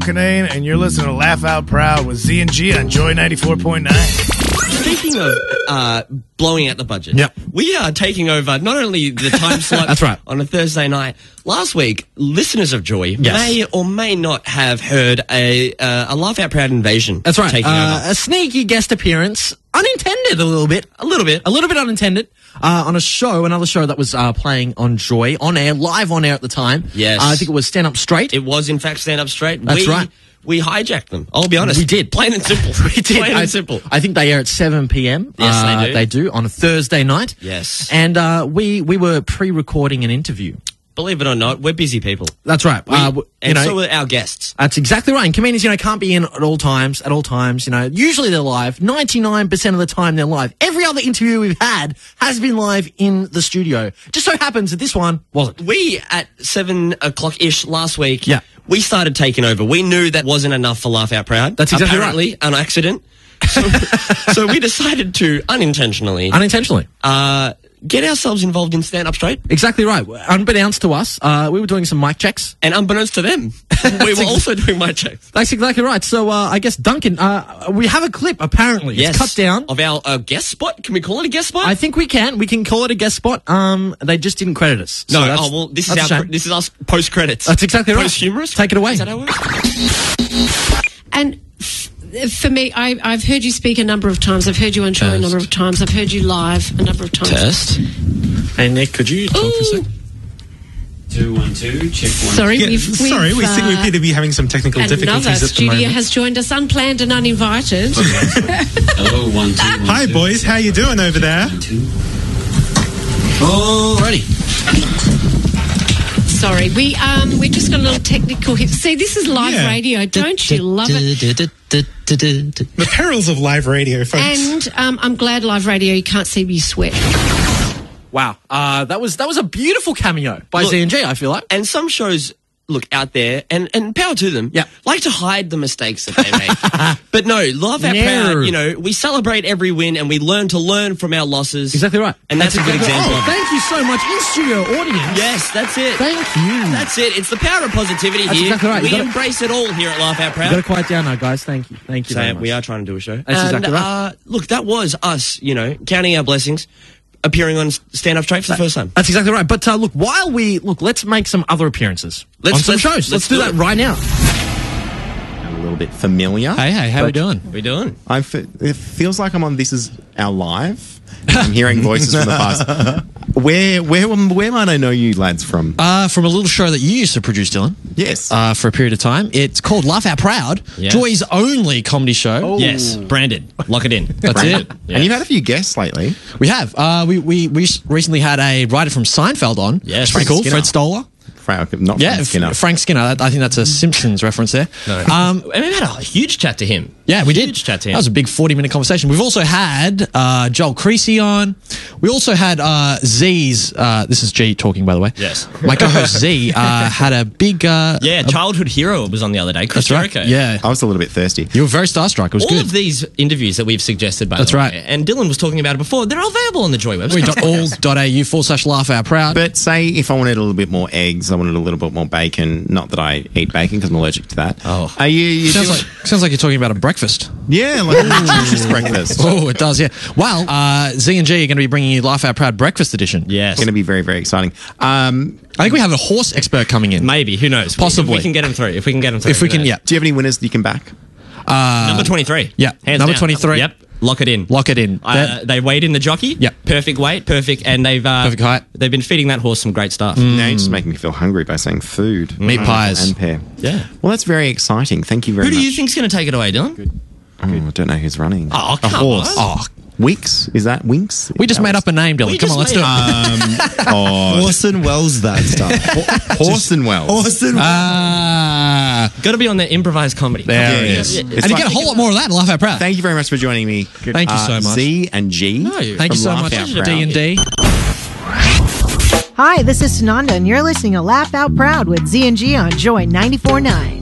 Canane, and you're listening to Laugh Out Proud with Z and G on Joy 94.9. Speaking of blowing out the budget, Yep. we are taking over not only the time slot That's right. on a Thursday night. Last week, listeners of Joy Yes. may or may not have heard a Laugh Out Proud invasion. That's right. Taking over. A sneaky guest appearance, unintended a little bit unintended, on another show that was playing on Joy, live on air at the time. Yes. I think it was Stand Up Straight. It was, in fact, Stand Up Straight. That's right. We hijacked them. I'll be honest. We did. Plain and simple. We did. Plain and simple. I think they air at 7 p.m. Yes, they do. They do, on a Thursday night. Yes. And we were pre-recording an interview. Believe it or not, we're busy people. That's right. And so are our guests. That's exactly right. And comedians, can't be in at all times. Usually they're live. 99% of the time they're live. Every other interview we've had has been live in the studio. Just so happens that this one wasn't. We, at 7 o'clock-ish last week, Yeah. we started taking over. We knew that wasn't enough for Laugh Out Proud. That's exactly Apparently, an accident. So we decided to unintentionally get ourselves involved in Stand Up Straight. Exactly right. Unbeknownst to us, we were doing some mic checks. And unbeknownst to them, we were also doing mic checks. That's exactly right. So I guess, Duncan, we have a clip, apparently. Yes. It's cut down. Of our guest spot. Can we call it a guest spot? I think we can. We can call it a guest spot. They just didn't credit us. No, So that's- this that's a is shame. this is us post-credits. That's exactly right. Post-humorous? Take it away. Is that how it works? And for me, I've heard you speak a number of times. I've heard you on show a number of times. I've heard you live a number of times. Test. Hey, Nick, could you talk for a sec? 2 1 2 check 1. Sorry, Yeah, sorry, we think we appear to be having some technical difficulties another at the studio moment. has joined us, unplanned and uninvited. Hello, 1 2 1 Hi, 2. boys. How you doing over there? 1 2. Oh, Ready. Sorry, we just got a little technical hit. See, this is live Yeah. radio. Don't you love it? The perils of live radio, folks. And I'm glad live radio. You can't see me sweat. Wow. That was a beautiful cameo by Look- Z&G, I feel like. And some shows, look, out there, and power to them, Yeah. like to hide the mistakes that they make. But no, Laugh Out Proud, we celebrate every win and we learn from our losses. Exactly right. And that's a good exactly- example Oh, of it. thank you so much, in-studio audience. Yes, that's it. Thank you. That's it. It's the power of positivity That's here. exactly right. You We gotta- embrace it all here at Laugh Out You Proud. gotta quiet down now, guys. Thank you. Thank you very So much. we are trying to do a show. That's and, exactly right. Look, that was us, counting our blessings, appearing on Stand Up Straight for the first time. That's exactly right. But look, let's make some other appearances on some shows. Let's do that right now. A little bit familiar. Hey, how we doing? What are we doing? It feels like I'm on This Is Our Live. I'm hearing voices from the past. Where might I know you lads from? From a little show that you used to produce, Dylan. Yes. For a period of time. It's called Laugh Out Proud, Yeah. Joy's only comedy show. Yes, branded. Lock it in. That's it. Yeah. And you've had a few guests lately. We have. We recently had a writer from Seinfeld on. Yes. It's pretty cool. Skinner. Fred Stoller. Not Yeah, Frank Skinner. Frank Skinner. I think that's a Simpsons reference there. No. And we had a huge chat to him. Yeah, we did. Huge chat to him. That was a big 40-minute conversation. We've also had Joel Creasy on. We also had Z's. This is G talking, by the way. Yes. My co-host Z had a big. Yeah, childhood hero was on the other day. Chris That's right. Jericho. Yeah. I was a little bit thirsty. You were very starstruck. It was All good. of these interviews that we've suggested, by That's the way, right. and Dylan was talking about it before, they're available on the Joy website. all.au/Laugh Out Proud. But say if I wanted a little bit more eggs, I wanted a little bit more bacon. Not that I eat bacon because I'm allergic to that. Oh. Are you Sounds like you're talking about a breakfast. yeah, like a nutritious breakfast. Oh, it does, yeah. Well, Z&G are going to be bringing you Laugh Out Proud Breakfast Edition. Yes. It's going to be very, very exciting. I think we have a horse expert coming in. Maybe, who knows? Possibly. If we can get him through. If we can, Do you have any winners that you can back? Number 23. Yeah, Hands number down. 23. Yep. Lock it in. Lock it in. They weighed in the jockey. Yep. Perfect weight, perfect, and they've Perfect height. They've been feeding that horse some great stuff. Now you're just making me feel hungry by saying food. Meat pies. And pear. Yeah. Well, that's very exciting. Thank you very Who much. do you think's going to take it away, Dylan? Oh, I don't know who's running. Oh, a come horse. on. Oh, Wix? Is that Winks? we just made up a name, Dylan. We Come just on, let's made do it. Oh, Orson Welles that stuff. Orson Welles. Orson Got to be on the improvised comedy. There Yeah, it is. yeah. And It's you like- get a whole lot more of that in Laugh Out Proud. Thank you very much for joining me. Thank you so much. Z and G. No, Thank you from so Laugh much, Out Proud. D&D. Hi, this is Sananda, and you're listening to Laugh Out Proud with Z&G on Joy 94.9.